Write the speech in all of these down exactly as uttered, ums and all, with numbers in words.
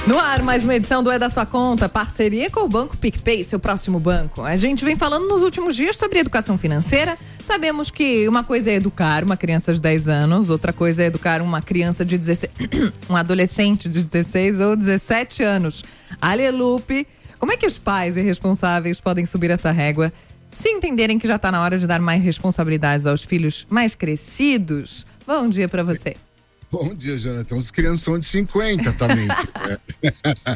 No ar, mais uma edição do É da Sua Conta, parceria com o Banco PicPay, seu próximo banco. A gente vem falando nos últimos dias sobre educação financeira. Sabemos que uma coisa é educar uma criança de dez anos, outra coisa é educar uma criança de dezesseis, um adolescente de dezesseis ou dezessete anos. Alelupe, como é que os pais e responsáveis podem subir essa régua se entenderem que já está na hora de dar mais responsabilidades aos filhos mais crescidos? Bom dia para você. Bom dia, Jonathan. Os crianças de cinquenta também. Né?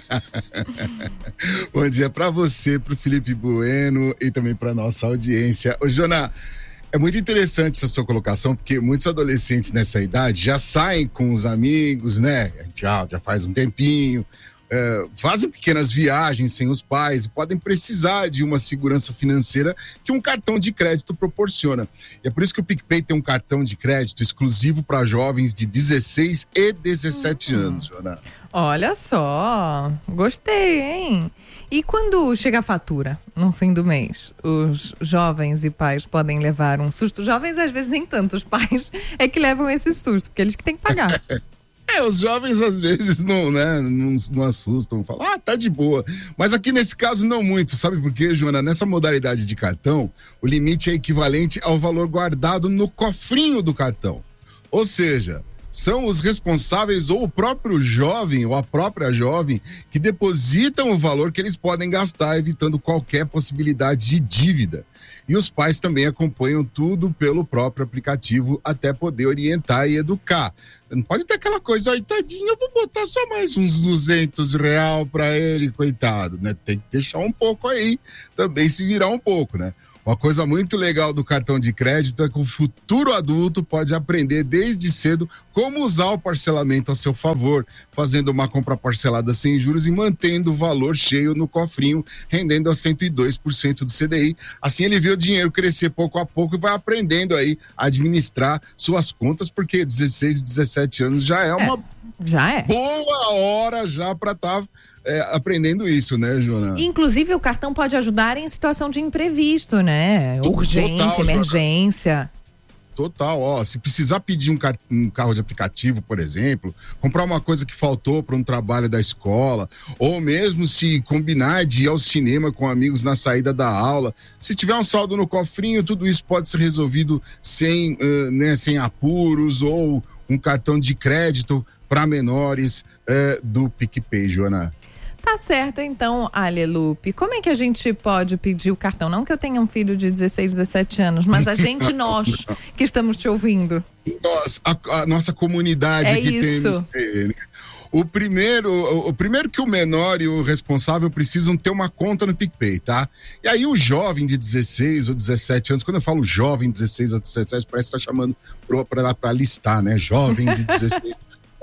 Bom dia para você, para o Felipe Bueno e também para nossa audiência. Ô, Jonathan, é muito interessante essa sua colocação, porque muitos adolescentes nessa idade já saem com os amigos, né? Já, já faz um tempinho. É, fazem pequenas viagens sem os pais e podem precisar de uma segurança financeira que um cartão de crédito proporciona. E é por isso que o PicPay tem um cartão de crédito exclusivo para jovens de dezesseis e dezessete uhum. anos, Joana. Olha só, gostei, hein? E quando chega a fatura, no fim do mês, os jovens e pais podem levar um susto? Jovens, às vezes, nem tanto, os pais é que levam esse susto, porque eles que têm que pagar. É, os jovens às vezes não, né, não, não assustam, falam, ah, tá de boa. Mas aqui nesse caso não muito, sabe por quê, Joana? Nessa modalidade de cartão, o limite é equivalente ao valor guardado no cofrinho do cartão. Ou seja, são os responsáveis ou o próprio jovem ou a própria jovem que depositam o valor que eles podem gastar, evitando qualquer possibilidade de dívida. E os pais também acompanham tudo pelo próprio aplicativo até poder orientar e educar. Não pode ter aquela coisa, aí tadinho, eu vou botar só mais uns duzentos reais para ele, coitado, né? Tem que deixar um pouco aí, também se virar um pouco, né? Uma coisa muito legal do cartão de crédito é que o futuro adulto pode aprender desde cedo como usar o parcelamento a seu favor, fazendo uma compra parcelada sem juros e mantendo o valor cheio no cofrinho, rendendo a cento e dois por cento do C D I. Assim ele vê o dinheiro crescer pouco a pouco e vai aprendendo aí a administrar suas contas, porque dezesseis, dezessete anos já é uma é, já é. boa hora já para estar... Tá É, aprendendo isso, né, Joana? Inclusive, o cartão pode ajudar em situação de imprevisto, né? Urgência, Total, emergência. Joana. Total, ó, se precisar pedir um, car- um carro de aplicativo, por exemplo, comprar uma coisa que faltou para um trabalho da escola, ou mesmo se combinar de ir ao cinema com amigos na saída da aula, se tiver um saldo no cofrinho, tudo isso pode ser resolvido sem, uh, né, sem apuros, ou um cartão de crédito para menores uh, do PicPay, Joana. Tá certo, então, Alelupe, como é que a gente pode pedir o cartão? Não que eu tenha um filho de dezesseis, dezessete anos, mas a gente, nós, que estamos te ouvindo. Nós, a, a nossa comunidade é que isso. tem M C, né? O primeiro, o, o primeiro que o menor e o responsável precisam ter uma conta no PicPay, tá? E aí o jovem de dezesseis ou dezessete anos, quando eu falo jovem de dezesseis a dezessete, parece que tá chamando para listar, né? Jovem de dezesseis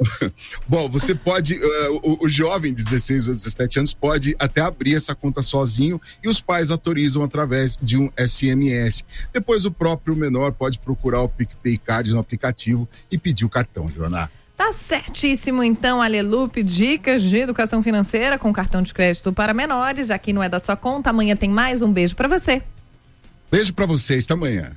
Bom, você pode, uh, o, o jovem de dezesseis ou dezessete anos pode até abrir essa conta sozinho e os pais autorizam através de um S M S. Depois o próprio menor pode procurar o PicPay Card no aplicativo e pedir o cartão, Joana. Tá certíssimo, então, Alelupe, dicas de educação financeira com cartão de crédito para menores, aqui no É da Sua Conta. Amanhã tem mais, um beijo para você. Beijo para vocês, até amanhã.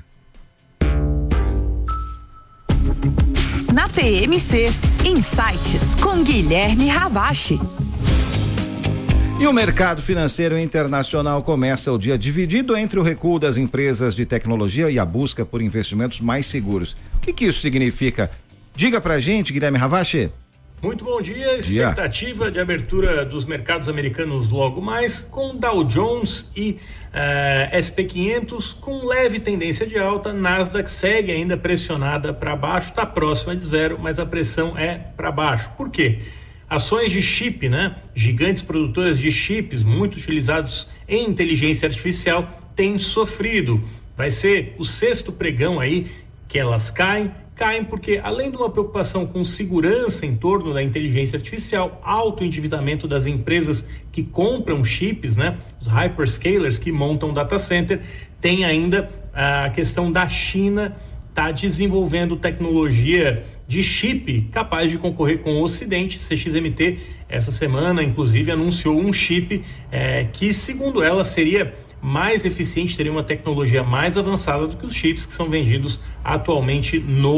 Na T M C, Insights com Guilherme Ravache. E o mercado financeiro internacional começa o dia dividido entre o recuo das empresas de tecnologia e a busca por investimentos mais seguros. O que que isso significa? Diga pra gente, Guilherme Ravache. Muito bom dia, expectativa dia. de abertura dos mercados americanos logo mais, com Dow Jones e uh, S and P quinhentos com leve tendência de alta. Nasdaq segue ainda pressionada para baixo, está próxima de zero, mas a pressão é para baixo. Por quê? Ações de chip, né? Gigantes produtoras de chips, muito utilizados em inteligência artificial, têm sofrido. Vai ser o sexto pregão aí que elas caem. Caem porque, além de uma preocupação com segurança em torno da inteligência artificial, alto endividamento das empresas que compram chips, né? Os hyperscalers que montam data center, tem ainda a questão da China tá desenvolvendo tecnologia de chip capaz de concorrer com o Ocidente. C X M T, essa semana, inclusive, anunciou um chip eh, que, segundo ela, seria mais eficiente, teria uma tecnologia mais avançada do que os chips que são vendidos atualmente no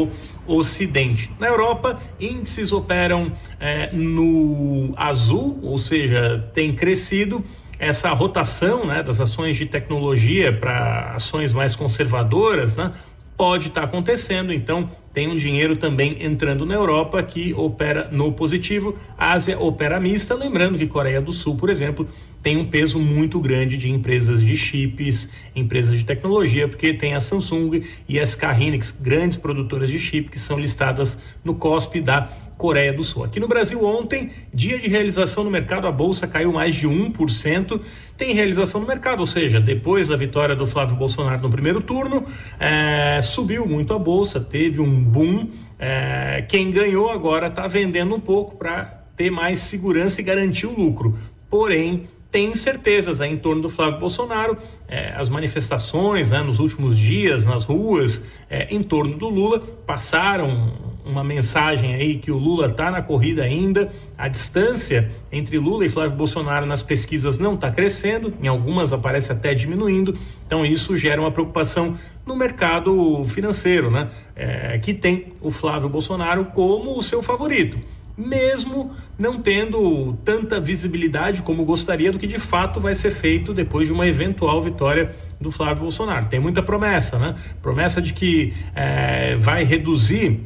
Ocidente. Na Europa, índices operam é, no azul, ou seja, tem crescido essa rotação, né, das ações de tecnologia para ações mais conservadoras, né, pode estar tá acontecendo. Então tem um dinheiro também entrando na Europa que opera no positivo. A Ásia opera mista, lembrando que Coreia do Sul, por exemplo, tem um peso muito grande de empresas de chips, empresas de tecnologia, porque tem a Samsung e a S K Hynix, grandes produtoras de chip que são listadas no C O S P da Coreia do Sul. Aqui no Brasil ontem, dia de realização no mercado, a bolsa caiu mais de um por cento. Tem realização no mercado, ou seja, depois da vitória do Flávio Bolsonaro no primeiro turno, é, subiu muito a bolsa, teve um boom. É, quem ganhou agora está vendendo um pouco para ter mais segurança e garantir o lucro. Porém, tem incertezas aí em torno do Flávio Bolsonaro, eh, as manifestações, né, nos últimos dias nas ruas eh, em torno do Lula passaram uma mensagem aí que o Lula está na corrida ainda. A distância entre Lula e Flávio Bolsonaro nas pesquisas não está crescendo, em algumas aparece até diminuindo, então isso gera uma preocupação no mercado financeiro, né, eh, que tem o Flávio Bolsonaro como o seu favorito, mesmo não tendo tanta visibilidade como gostaria do que de fato vai ser feito depois de uma eventual vitória do Flávio Bolsonaro. Tem muita promessa, né? Promessa de que é, vai reduzir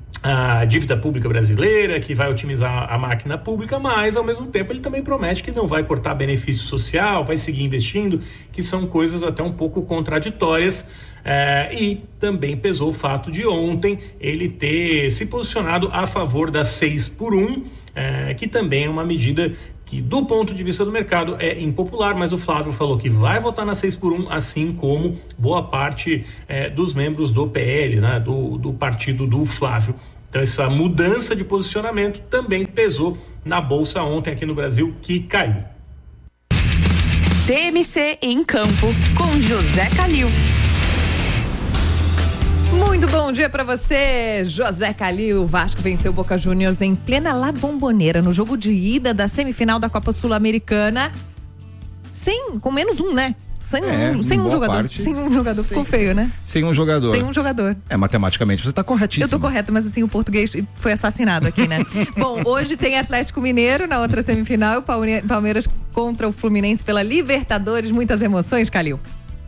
a dívida pública brasileira, que vai otimizar a máquina pública, mas ao mesmo tempo ele também promete que não vai cortar benefício social, vai seguir investindo, que são coisas até um pouco contraditórias. É, e também pesou o fato de ontem ele ter se posicionado a favor das seis por um, é, que também é uma medida que do ponto de vista do mercado é impopular, mas o Flávio falou que vai votar na seis por um, assim como boa parte é, dos membros do P L, né, do, do partido do Flávio. Então essa mudança de posicionamento também pesou na bolsa ontem aqui no Brasil, que caiu. T M C em campo com José Calil. Muito bom dia pra você, José Calil. O Vasco venceu o Boca Juniors em plena La Bombonera no jogo de ida da semifinal da Copa Sul-Americana. Sem, com menos um, né? Sem é, um, sem um jogador. Parte, sem um jogador. Ficou sem, feio, né? Sem um jogador. Sem um jogador. É, matematicamente você tá corretíssimo. Eu tô correta, mas assim, o português foi assassinado aqui, né? Bom, hoje tem Atlético Mineiro na outra semifinal, o Palmeiras contra o Fluminense pela Libertadores. Muitas emoções, Calil.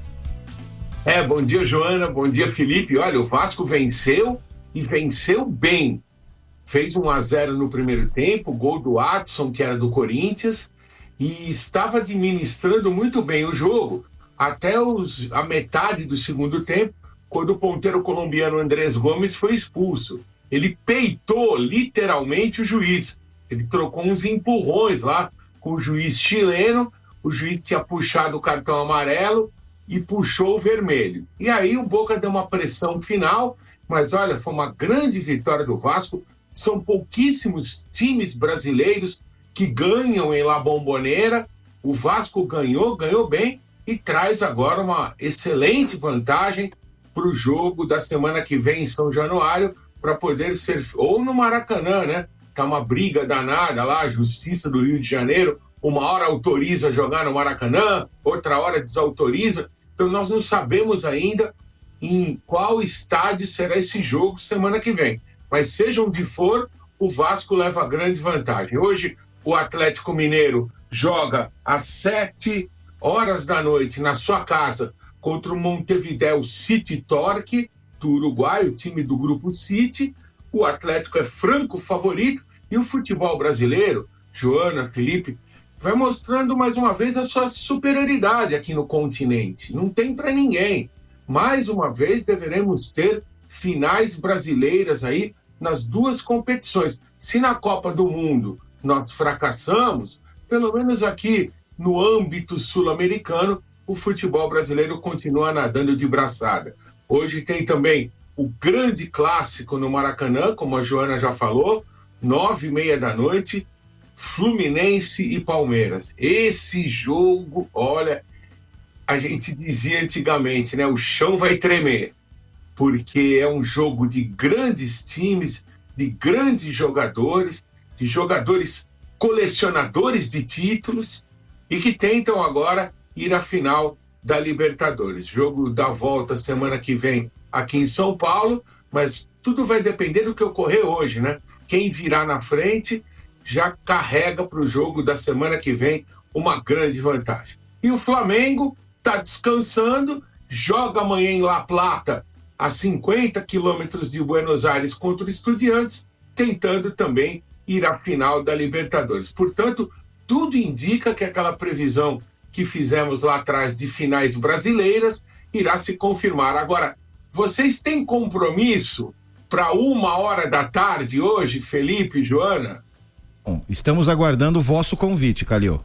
É, bom dia, Joana, bom dia, Felipe. Olha, o Vasco venceu e venceu bem. Fez um a zero no primeiro tempo, gol do Adson, que era do Corinthians, e estava administrando muito bem o jogo até os, a metade do segundo tempo, quando o ponteiro colombiano Andrés Gomes foi expulso. Ele peitou literalmente o juiz. Ele trocou uns empurrões lá com o juiz chileno, o juiz tinha puxado o cartão amarelo e puxou o vermelho. E aí o Boca deu uma pressão final, mas olha, foi uma grande vitória do Vasco. São pouquíssimos times brasileiros que ganham em La Bombonera. O Vasco ganhou, ganhou bem e traz agora uma excelente vantagem para o jogo da semana que vem em São Januário, para poder ser, ou no Maracanã, né? Tá uma briga danada lá, a Justiça do Rio de Janeiro, uma hora autoriza jogar no Maracanã, outra hora desautoriza. Então nós não sabemos ainda em qual estádio será esse jogo semana que vem. Mas seja onde for, o Vasco leva grande vantagem. Hoje o Atlético Mineiro joga às sete horas da noite na sua casa contra o Montevideo City Torque, do Uruguai, o time do Grupo City. O Atlético é franco favorito e o futebol brasileiro, Joana, Felipe, vai mostrando mais uma vez a sua superioridade aqui no continente. Não tem para ninguém. Mais uma vez deveremos ter finais brasileiras aí nas duas competições. Se na Copa do Mundo nós fracassamos, pelo menos aqui no âmbito sul-americano, o futebol brasileiro continua nadando de braçada. Hoje tem também o grande clássico no Maracanã, como a Joana já falou, nove e meia da noite, Fluminense e Palmeiras. Esse jogo, olha, a gente dizia antigamente, né? O chão vai tremer, porque é um jogo de grandes times, de grandes jogadores, de jogadores colecionadores de títulos e que tentam agora ir à final da Libertadores. Jogo da volta semana que vem aqui em São Paulo, mas tudo vai depender do que ocorrer hoje, né? Quem virar na frente já carrega para o jogo da semana que vem uma grande vantagem. E o Flamengo está descansando, joga amanhã em La Plata, a cinquenta quilômetros de Buenos Aires, contra o Estudiantes, tentando também ir à final da Libertadores. Portanto, tudo indica que aquela previsão que fizemos lá atrás de finais brasileiras irá se confirmar. Agora, vocês têm compromisso para uma hora da tarde hoje, Felipe e Joana? Bom, estamos aguardando o vosso convite, Calil.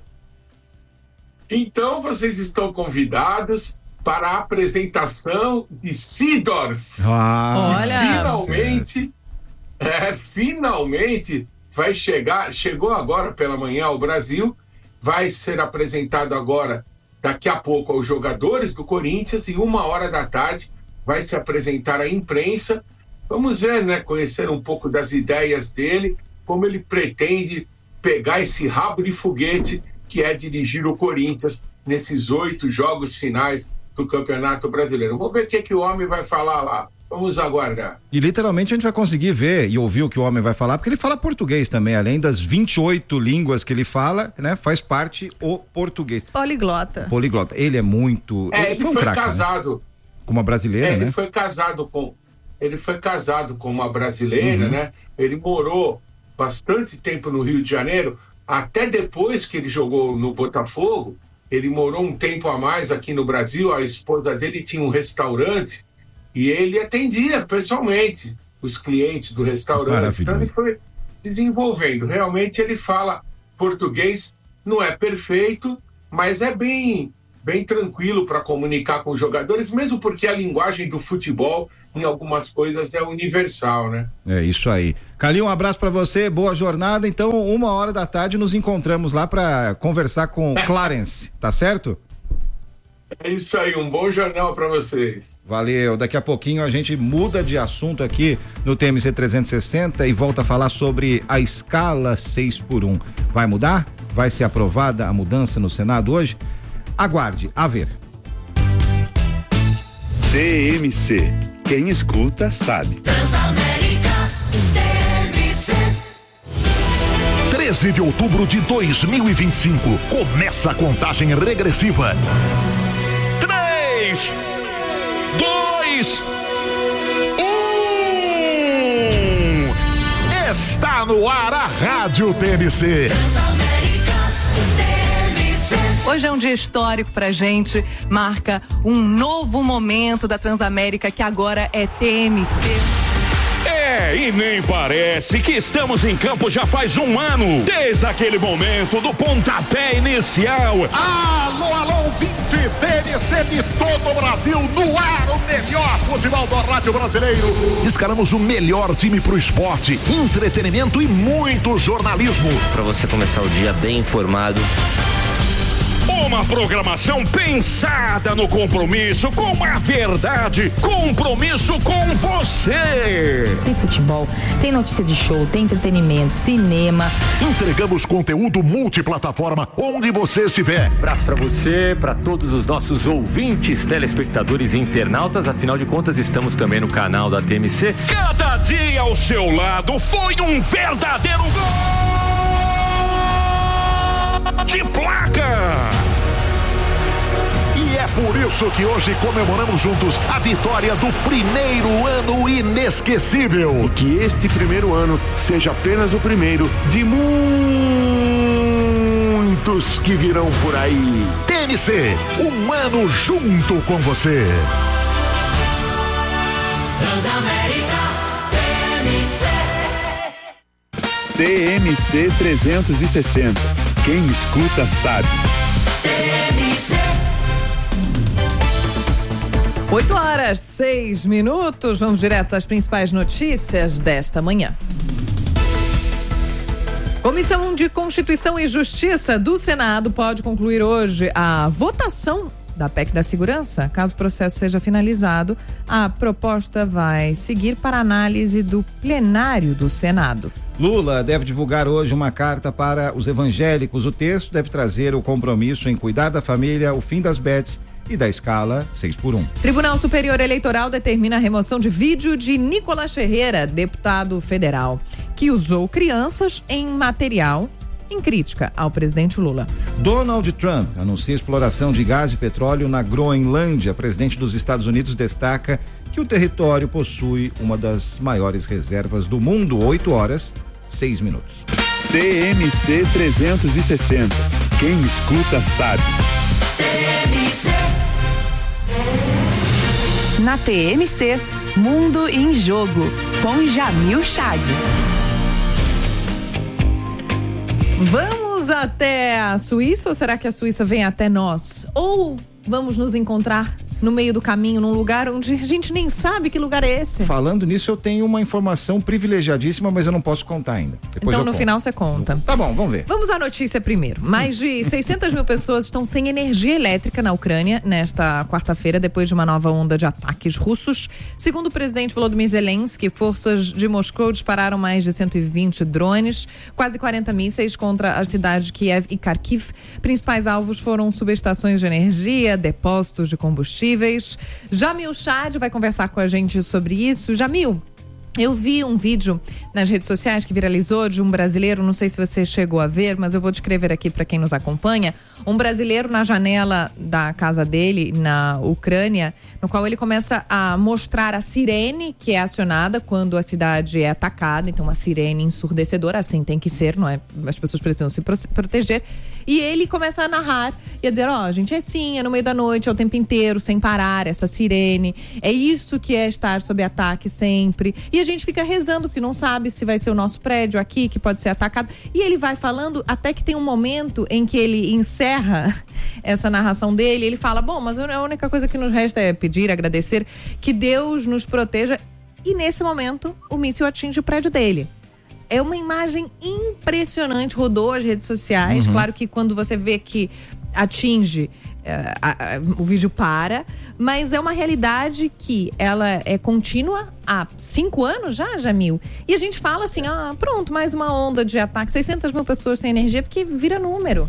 Então, vocês estão convidados para a apresentação de Seedorf. Ah, olha! Finalmente, é, finalmente vai chegar, chegou agora pela manhã ao Brasil, vai ser apresentado agora, daqui a pouco, aos jogadores do Corinthians, e uma hora da tarde vai se apresentar à imprensa. Vamos ver, né, conhecer um pouco das ideias dele, como ele pretende pegar esse rabo de foguete que é dirigir o Corinthians nesses oito jogos finais do Campeonato Brasileiro. Vamos ver o que, é que o homem vai falar lá. Vamos aguardar. E literalmente a gente vai conseguir ver e ouvir o que o homem vai falar, porque ele fala português também, além das vinte e oito línguas que ele fala, né? Faz parte o português. Poliglota. Poliglota. Ele é muito... É, ele, ele foi, foi um craque, casado. Né? Com uma brasileira, é, ele né? foi casado com... Ele foi casado com uma brasileira, uhum. né? Ele morou bastante tempo no Rio de Janeiro, até depois que ele jogou no Botafogo, ele morou um tempo a mais aqui no Brasil. A esposa dele tinha um restaurante e ele atendia pessoalmente os clientes do restaurante. Então ele foi desenvolvendo. Realmente ele fala português, não é perfeito, mas é bem, bem tranquilo para comunicar com os jogadores, mesmo porque a linguagem do futebol em algumas coisas é universal, né? É isso aí. Calil, um abraço para você, boa jornada. Então, uma hora da tarde nos encontramos lá para conversar com Clarence, tá certo? É isso aí, um bom jornal para vocês. Valeu, daqui a pouquinho a gente muda de assunto aqui no T M C trezentos e sessenta e volta a falar sobre a escala seis por um. Vai mudar? Vai ser aprovada a mudança no Senado hoje? Aguarde, a ver. T M C. Quem escuta sabe. Transamérica T M C. treze de outubro de dois mil e vinte e cinco. Começa a contagem regressiva. três, dois, um. Está no ar a Rádio T M C. Hoje é um dia histórico pra gente, marca um novo momento da Transamérica, que agora é T M C. É, e nem parece que estamos em campo já faz um ano, desde aquele momento do pontapé inicial. Alô, alô, ouvinte T M C de todo o Brasil, no ar, o melhor futebol do rádio brasileiro. Escalamos o melhor time pro esporte, entretenimento e muito jornalismo. Pra você começar o dia bem informado. Uma programação pensada no compromisso com a verdade, compromisso com você. Tem futebol, tem notícia de show, tem entretenimento, cinema. Entregamos conteúdo multiplataforma onde você estiver. Abraço pra você, pra todos os nossos ouvintes, telespectadores e internautas. Afinal de contas, estamos também no canal da T M C. Cada dia ao seu lado foi um verdadeiro gol de placa. E é por isso que hoje comemoramos juntos a vitória do primeiro ano inesquecível. E que este primeiro ano seja apenas o primeiro de muitos que virão por aí. T M C, um ano junto com você. Transamérica T M C. T M C trezentos e sessenta. Quem escuta sabe. T M C. oito horas, seis minutos. Vamos direto às principais notícias desta manhã. Comissão de Constituição e Justiça do Senado pode concluir hoje a votação da P E C da Segurança. Caso o processo seja finalizado, a proposta vai seguir para análise do plenário do Senado. Lula deve divulgar hoje uma carta para os evangélicos. O texto deve trazer o compromisso em cuidar da família, o fim das bets e da escala seis por um. Tribunal Superior Eleitoral determina a remoção de vídeo de Nicolás Ferreira, deputado federal, que usou crianças em material em crítica ao presidente Lula. Donald Trump anuncia exploração de gás e petróleo na Groenlândia. O presidente dos Estados Unidos destaca que o território possui uma das maiores reservas do mundo. oito horas, seis minutos. T M C trezentos e sessenta. Quem escuta sabe. Na T M C, Mundo em Jogo, com Jamil Chad. Vamos até a Suíça ou será que a Suíça vem até nós? Ou vamos nos encontrar no meio do caminho, num lugar onde a gente nem sabe que lugar é esse? Falando nisso, eu tenho uma informação privilegiadíssima, mas eu não posso contar ainda. Depois então, eu no conto. final, você conta. Tá bom, vamos ver. Vamos à notícia primeiro. Mais de seiscentas mil pessoas estão sem energia elétrica na Ucrânia nesta quarta-feira, depois de uma nova onda de ataques russos. Segundo o presidente Volodymyr Zelensky, forças de Moscou dispararam mais de cento e vinte drones, quase quarenta mísseis contra as cidades de Kiev e Kharkiv. Principais alvos foram subestações de energia, depósitos de combustíveis. Jamil Chad vai conversar com a gente sobre isso. Jamil, eu vi um vídeo nas redes sociais que viralizou de um brasileiro, não sei se você chegou a ver, mas eu vou descrever aqui para quem nos acompanha. Um brasileiro na janela da casa dele, na Ucrânia, no qual ele começa a mostrar a sirene que é acionada quando a cidade é atacada. Então, uma sirene ensurdecedora, assim tem que ser, não é? As pessoas precisam se pro- proteger. E ele começa a narrar e a dizer, ó, oh, gente, é sim, é no meio da noite, é o tempo inteiro, sem parar, essa sirene. É isso que é estar sob ataque sempre. E a gente fica rezando, porque não sabe se vai ser o nosso prédio aqui, que pode ser atacado. E ele vai falando até que tem um momento em que ele encerra essa narração dele. Ele fala, bom, mas a única coisa que nos resta é pedir, agradecer, que Deus nos proteja. E nesse momento, o míssil atinge o prédio dele. É uma imagem impressionante, rodou as redes sociais. Uhum. Claro que quando você vê que atinge, uh, a, a, o vídeo para, mas é uma realidade que ela é contínua há cinco anos já, Jamil. E a gente fala assim, ah, pronto, mais uma onda de ataque, seiscentas mil pessoas sem energia, porque vira número.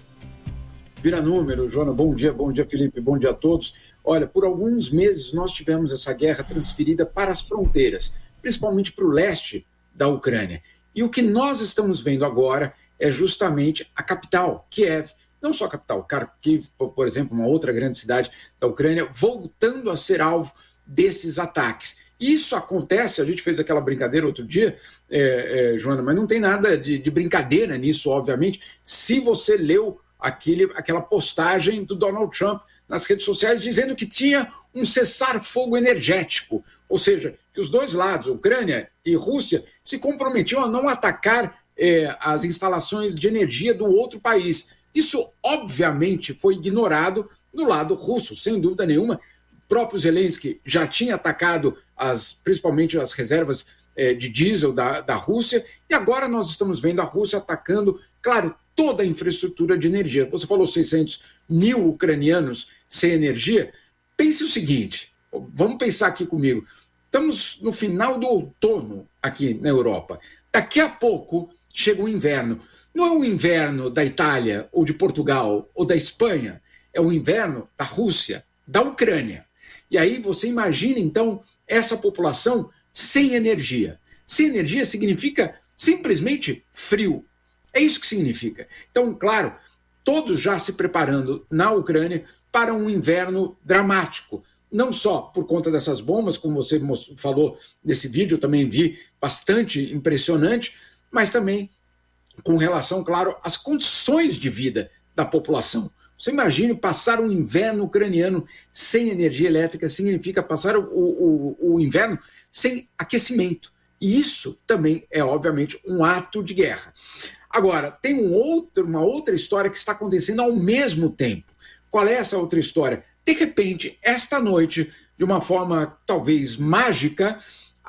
Vira número, Joana, bom dia, bom dia, Felipe, bom dia a todos. Olha, por alguns meses nós tivemos essa guerra transferida para as fronteiras, principalmente para o leste da Ucrânia. E o que nós estamos vendo agora é justamente a capital, Kiev, não só a capital, Kharkiv, por exemplo, uma outra grande cidade da Ucrânia, voltando a ser alvo desses ataques. Isso acontece, a gente fez aquela brincadeira outro dia, é, é, Joana, mas não tem nada de, de brincadeira nisso, obviamente, se você leu aquele, aquela postagem do Donald Trump nas redes sociais dizendo que tinha um cessar-fogo energético, ou seja, que os dois lados, Ucrânia e Rússia, se comprometiam a não atacar eh, as instalações de energia do outro país. Isso, obviamente, foi ignorado no lado russo, sem dúvida nenhuma. O próprio Zelensky já tinha atacado as, principalmente as reservas eh, de diesel da, da Rússia, e agora nós estamos vendo a Rússia atacando, claro, toda a infraestrutura de energia. Você falou seiscentos mil ucranianos sem energia. Pense o seguinte, vamos pensar aqui comigo. Estamos no final do outono aqui na Europa. Daqui a pouco chega o inverno. Não é o inverno da Itália, ou de Portugal, ou da Espanha. É o inverno da Rússia, da Ucrânia. E aí você imagina, então, essa população sem energia. Sem energia significa simplesmente frio. É isso que significa. Então, claro, todos já se preparando na Ucrânia para um inverno dramático. Não só por conta dessas bombas, como você falou nesse vídeo, eu também vi, bastante impressionante, mas também com relação, claro, às condições de vida da população. Você imagine passar um inverno ucraniano sem energia elétrica, significa passar o, o, o inverno sem aquecimento. E isso também é, obviamente, um ato de guerra. Agora, tem um outro, uma outra história que está acontecendo ao mesmo tempo. Qual é essa outra história? De repente, esta noite, de uma forma talvez mágica,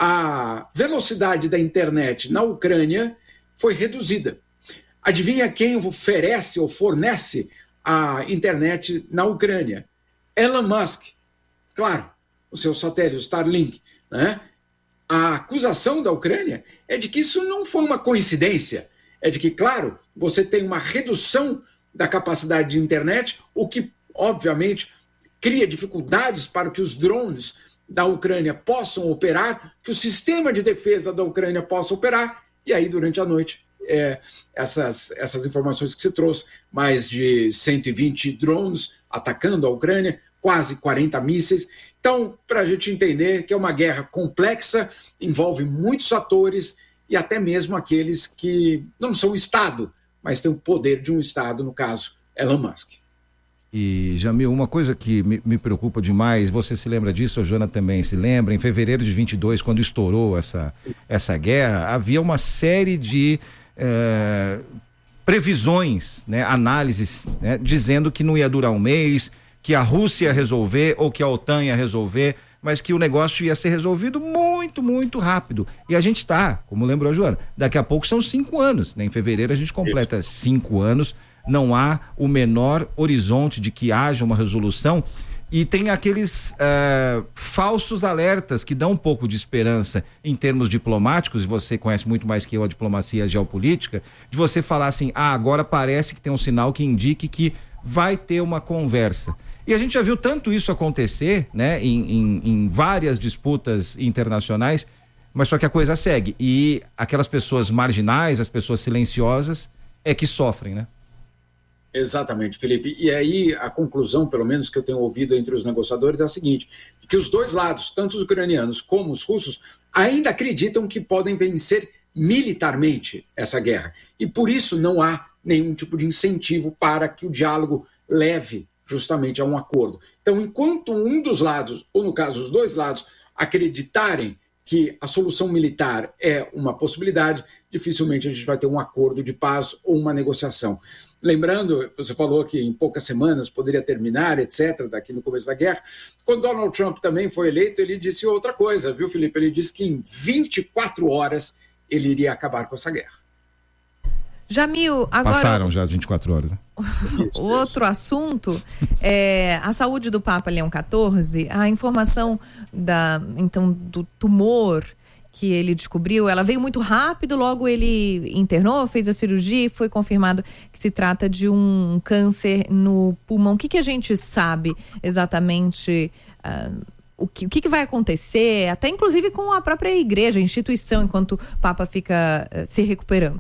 a velocidade da internet na Ucrânia foi reduzida. Adivinha quem oferece ou fornece a internet na Ucrânia? Elon Musk. Claro, o seu satélite, o Starlink, né? A acusação da Ucrânia é de que isso não foi uma coincidência. É de que, claro, você tem uma redução da capacidade de internet, o que, obviamente, cria dificuldades para que os drones da Ucrânia possam operar, que o sistema de defesa da Ucrânia possa operar, e aí durante a noite é, essas, essas informações que se trouxe, mais de cento e vinte drones atacando a Ucrânia, quase quarenta mísseis. Então, para a gente entender que é uma guerra complexa, envolve muitos atores e até mesmo aqueles que não são Estado, mas têm o poder de um Estado, no caso, Elon Musk. E, Jamil, uma coisa que me, me preocupa demais, você se lembra disso, a Joana também se lembra, em fevereiro de vinte e dois, quando estourou essa, essa guerra, havia uma série de eh, previsões, né, análises, né, dizendo que não ia durar um mês, que a Rússia ia resolver ou que a OTAN ia resolver, mas que o negócio ia ser resolvido muito, muito rápido. E a gente está, como lembrou a Joana, daqui a pouco são cinco anos, né? Em fevereiro a gente completa Isso. cinco anos, não há o menor horizonte de que haja uma resolução e tem aqueles uh, falsos alertas que dão um pouco de esperança em termos diplomáticos, e você conhece muito mais que eu a diplomacia e a geopolítica, de você falar assim, ah, agora parece que tem um sinal que indique que vai ter uma conversa. E a gente já viu tanto isso acontecer, né, em, em, em várias disputas internacionais, mas só que a coisa segue. E aquelas pessoas marginais, as pessoas silenciosas, é que sofrem, né? Exatamente, Felipe. E aí a conclusão, pelo menos que eu tenho ouvido entre os negociadores, é a seguinte, que os dois lados, tanto os ucranianos como os russos, ainda acreditam que podem vencer militarmente essa guerra. E por isso não há nenhum tipo de incentivo para que o diálogo leve justamente a um acordo. Então, enquanto um dos lados, ou no caso os dois lados, acreditarem que a solução militar é uma possibilidade, dificilmente a gente vai ter um acordo de paz ou uma negociação. Lembrando, você falou que em poucas semanas poderia terminar, etcétera, daqui no começo da guerra. Quando Donald Trump também foi eleito, ele disse outra coisa, viu, Felipe? Ele disse que em vinte e quatro horas ele iria acabar com essa guerra. Jamil, agora... Passaram já as vinte e quatro horas, né? Isso, Outro isso. assunto é a saúde do Papa Leão quatorze, a informação da, então, do tumor que ele descobriu, ela veio muito rápido, logo ele internou, fez a cirurgia e foi confirmado que se trata de um câncer no pulmão. O que, que a gente sabe exatamente... Uh, O que, o que vai acontecer, até inclusive com a própria igreja, a instituição, enquanto o Papa fica uh, se recuperando?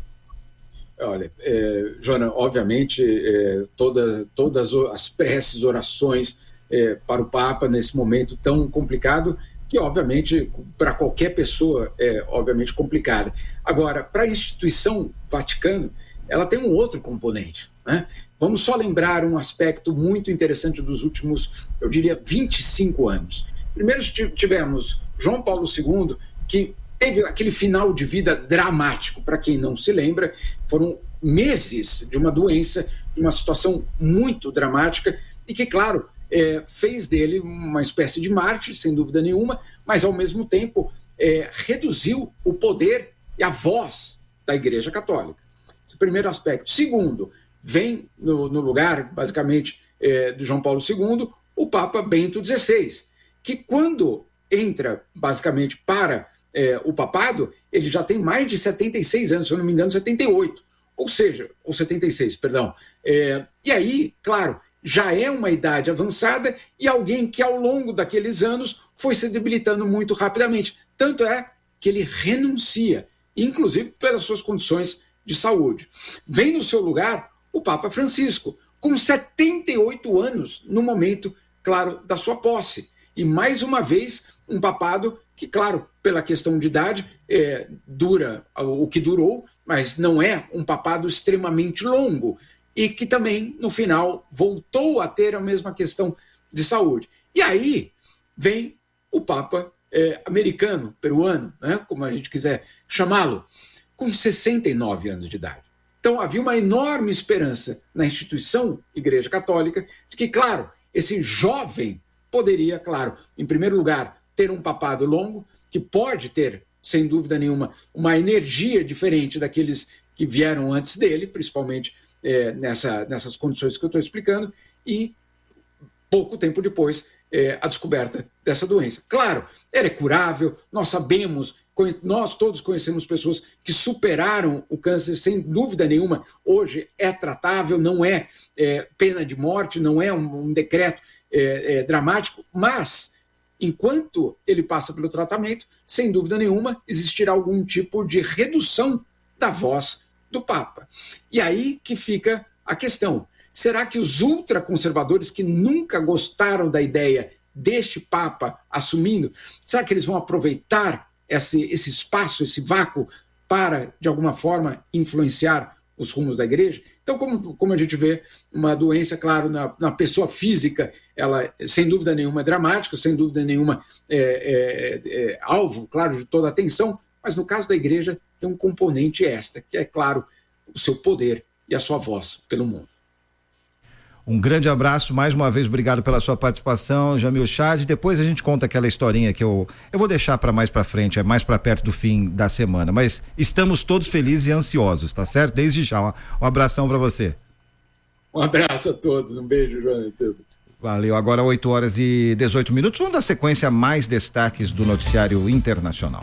Olha, é, Joana, obviamente, é, toda, todas as preces, orações é, para o Papa nesse momento tão complicado, que obviamente para qualquer pessoa é obviamente complicada. Agora, para a instituição Vaticano, ela tem um outro componente, né? Vamos só lembrar um aspecto muito interessante dos últimos, eu diria, vinte e cinco anos. Primeiro tivemos João Paulo segundo, que teve aquele final de vida dramático. Para quem não se lembra, foram meses de uma doença, de uma situação muito dramática e que, claro, é, fez dele uma espécie de mártir, sem dúvida nenhuma, mas, ao mesmo tempo, é, reduziu o poder e a voz da Igreja Católica. Esse é o primeiro aspecto. Segundo, vem no, no lugar, basicamente, é, de João Paulo segundo, o Papa Bento dezesseis, que quando entra, basicamente, para é, o papado, ele já tem mais de setenta e seis anos, se eu não me engano, setenta e oito, ou seja, ou setenta e seis, perdão. É, e aí, claro, já é uma idade avançada e alguém que, ao longo daqueles anos, foi se debilitando muito rapidamente. Tanto é que ele renuncia, inclusive pelas suas condições de saúde. Vem no seu lugar o Papa Francisco, com setenta e oito anos no momento, claro, da sua posse. E, mais uma vez, um papado que, claro, pela questão de idade, é, dura o que durou, mas não é um papado extremamente longo. E que também, no final, voltou a ter a mesma questão de saúde. E aí vem o Papa é, americano, peruano, né, como a gente quiser chamá-lo, com sessenta e nove anos de idade. Então, havia uma enorme esperança na instituição Igreja Católica de que, claro, esse jovem poderia, claro, em primeiro lugar, ter um papado longo, que pode ter, sem dúvida nenhuma, uma energia diferente daqueles que vieram antes dele, principalmente é, nessa, nessas condições que eu estou explicando, e pouco tempo depois, é, a descoberta dessa doença. Claro, ela é curável, nós sabemos, nós todos conhecemos pessoas que superaram o câncer sem dúvida nenhuma, hoje é tratável, não é, é pena de morte, não é um, um decreto é, é, dramático, mas enquanto ele passa pelo tratamento, sem dúvida nenhuma, existirá algum tipo de redução da voz do Papa. E aí que fica a questão. Será que os ultraconservadores que nunca gostaram da ideia deste Papa assumindo, será que eles vão aproveitar esse, esse espaço, esse vácuo, para, de alguma forma, influenciar os rumos da igreja? Então, como, como a gente vê, uma doença, claro, na, na pessoa física, ela, sem dúvida nenhuma, é dramática, sem dúvida nenhuma, é, é, é alvo, claro, de toda a atenção, mas no caso da igreja tem um componente extra, que é, claro, o seu poder e a sua voz pelo mundo. Um grande abraço, mais uma vez, obrigado pela sua participação, Jamil Chad. Depois a gente conta aquela historinha que eu, eu vou deixar para mais para frente, é mais para perto do fim da semana, mas estamos todos felizes e ansiosos, tá certo? Desde já, um abração para você. Um abraço a todos, um beijo, Joana. Valeu, agora oito horas e dezoito minutos, vamos dar sequência a mais destaques do noticiário internacional.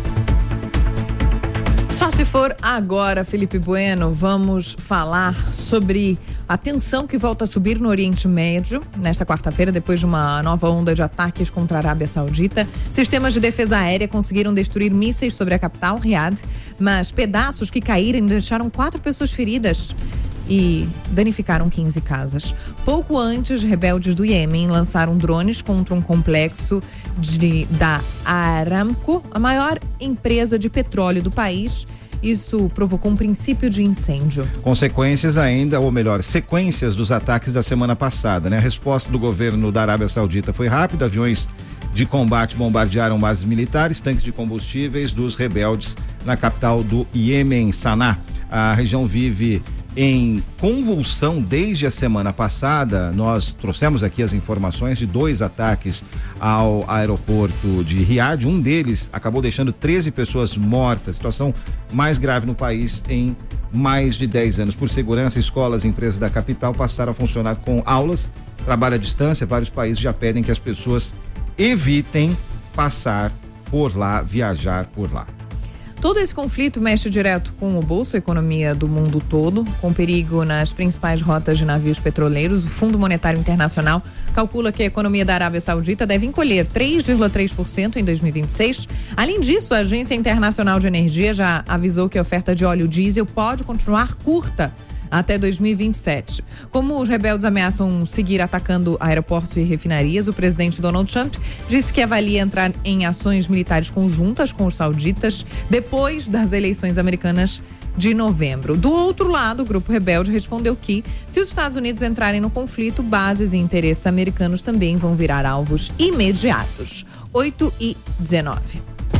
Só se for agora, Felipe Bueno, vamos falar sobre a tensão que volta a subir no Oriente Médio nesta quarta-feira, depois de uma nova onda de ataques contra a Arábia Saudita. Sistemas de defesa aérea conseguiram destruir mísseis sobre a capital, Riad, mas pedaços que caíram deixaram quatro pessoas feridas e danificaram quinze casas. Pouco antes, rebeldes do Iêmen lançaram drones contra um complexo de, da Aramco, a maior empresa de petróleo do país. Isso provocou um princípio de incêndio. Consequências ainda, ou melhor, sequências dos ataques da semana passada, né? A resposta do governo da Arábia Saudita foi rápida, aviões de combate bombardearam bases militares, tanques de combustíveis dos rebeldes na capital do Iêmen, Saná. A região vive em convulsão desde a semana passada. Nós trouxemos aqui as informações de dois ataques ao aeroporto de Riad. Um deles acabou deixando treze pessoas mortas, situação mais grave no país em mais de dez anos. Por segurança, escolas e empresas da capital passaram a funcionar com aulas, trabalho à distância. Vários países já pedem que as pessoas evitem passar por lá, viajar por lá. Todo esse conflito mexe direto com o bolso, a economia do mundo todo, com perigo nas principais rotas de navios petroleiros. O Fundo Monetário Internacional calcula que a economia da Arábia Saudita deve encolher três vírgula três por cento em dois mil e vinte e seis. Além disso, a Agência Internacional de Energia já avisou que a oferta de óleo diesel pode continuar curta até dois mil e vinte e sete. Como os rebeldes ameaçam seguir atacando aeroportos e refinarias, o presidente Donald Trump disse que avalia entrar em ações militares conjuntas com os sauditas depois das eleições americanas de novembro. Do outro lado, o grupo rebelde respondeu que, se os Estados Unidos entrarem no conflito, bases e interesses americanos também vão virar alvos imediatos. oito e dezenove.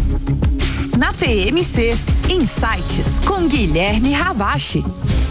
Na T M C, Insights com Guilherme Ravache.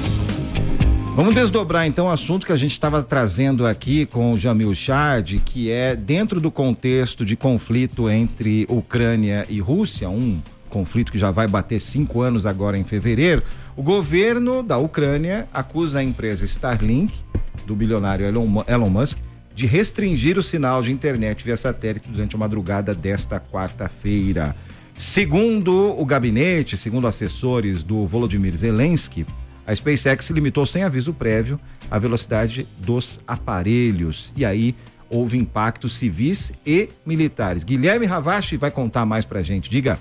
Vamos desdobrar então o assunto que a gente estava trazendo aqui com o Jamil Chad, que é dentro do contexto de conflito entre Ucrânia e Rússia, um conflito que já vai bater cinco anos agora em fevereiro. O governo da Ucrânia acusa a empresa Starlink, do bilionário Elon, Elon Musk, de restringir o sinal de internet via satélite durante a madrugada desta quarta-feira. Segundo o gabinete, segundo assessores do Volodymyr Zelensky, a SpaceX limitou sem aviso prévio a velocidade dos aparelhos. E aí houve impactos civis e militares. Guilherme Ravache vai contar mais pra gente. Diga.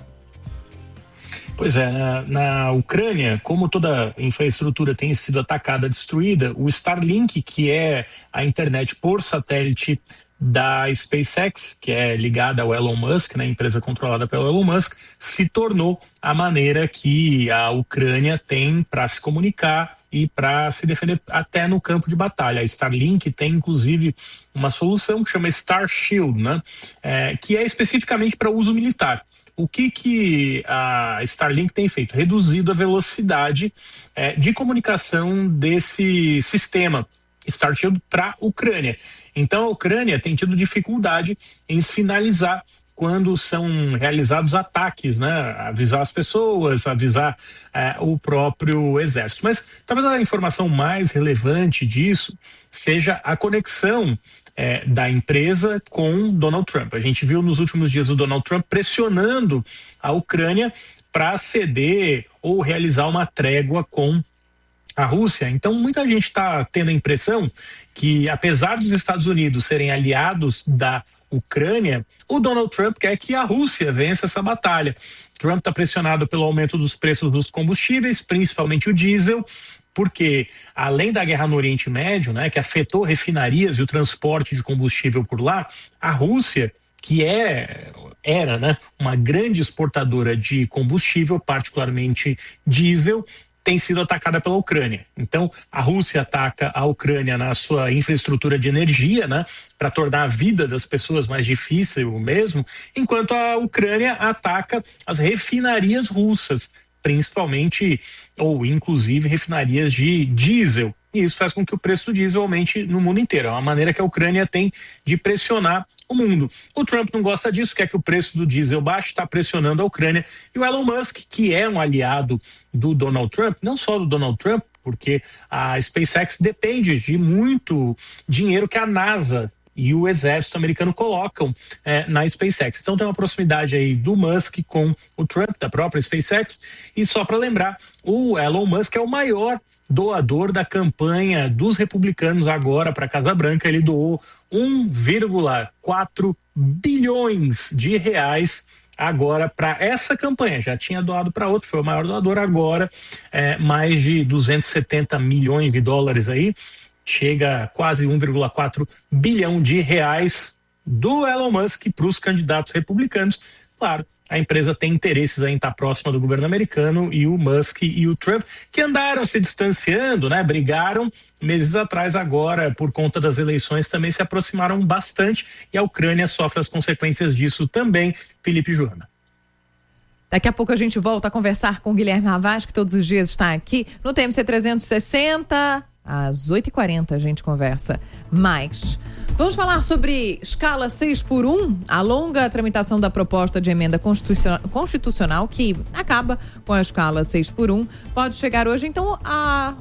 Pois é, na, na Ucrânia, como toda infraestrutura tem sido atacada, destruída, o Starlink, que é a internet por satélite da SpaceX, que é ligada ao Elon Musk, né, empresa controlada pelo Elon Musk, se tornou a maneira que a Ucrânia tem para se comunicar e para se defender até no campo de batalha. A Starlink tem, inclusive, uma solução que chama Star Shield, né, é, que é especificamente para uso militar. O que, que a Starlink tem feito? Reduzido a velocidade é, de comunicação desse sistema Star Shield para a Ucrânia. Então a Ucrânia tem tido dificuldade em sinalizar quando são realizados ataques, né? Avisar as pessoas, avisar é, o próprio exército. Mas talvez a informação mais relevante disso seja a conexão É, da empresa com Donald Trump. A gente viu nos últimos dias o Donald Trump pressionando a Ucrânia para ceder ou realizar uma trégua com a Rússia. Então muita gente está tendo a impressão que, apesar dos Estados Unidos serem aliados da Ucrânia, o Donald Trump quer que a Rússia vença essa batalha. Trump está pressionado pelo aumento dos preços dos combustíveis, principalmente o diesel, porque além da guerra no Oriente Médio, né, que afetou refinarias e o transporte de combustível por lá, a Rússia, que é, era né, uma grande exportadora de combustível, particularmente diesel, tem sido atacada pela Ucrânia. Então, a Rússia ataca a Ucrânia na sua infraestrutura de energia, né, para tornar a vida das pessoas mais difícil mesmo, enquanto a Ucrânia ataca as refinarias russas, principalmente, ou inclusive, refinarias de diesel. E isso faz com que o preço do diesel aumente no mundo inteiro. É uma maneira que a Ucrânia tem de pressionar o mundo. O Trump não gosta disso, quer que o preço do diesel baixe, está pressionando a Ucrânia. E o Elon Musk, que é um aliado do Donald Trump, não só do Donald Trump, porque a SpaceX depende de muito dinheiro que a NASA e o exército americano colocam é, na SpaceX. Então tem uma proximidade aí do Musk com o Trump, da própria SpaceX. E só para lembrar, o Elon Musk é o maior doador da campanha dos republicanos agora para a Casa Branca. Ele doou um vírgula quatro bilhões de reais agora para essa campanha. Já tinha doado para outro, foi o maior doador. Agora é, mais de duzentos e setenta milhões de dólares aí, chega a quase um vírgula quatro bilhão de reais do Elon Musk para os candidatos republicanos. Claro, a empresa tem interesses em estar próxima do governo americano, e o Musk e o Trump, que andaram se distanciando, né, brigaram meses atrás, agora por conta das eleições também se aproximaram bastante, e a Ucrânia sofre as consequências disso também. Felipe e Joana. Daqui a pouco a gente volta a conversar com o Guilherme Ravaz, que todos os dias está aqui no T M C trezentos e sessenta. Às oito e quarenta a gente conversa mais. Vamos falar sobre escala seis por um, a longa tramitação da proposta de emenda constitucional, constitucional que acaba com a escala seis por um. Pode chegar hoje, então, a